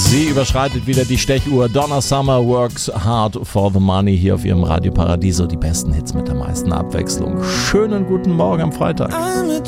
Sie überschreitet wieder die Stechuhr. Donna Summer works hard for the money hier auf ihrem Radio Paradiso. Die besten Hits mit der meisten Abwechslung. Schönen guten Morgen am Freitag.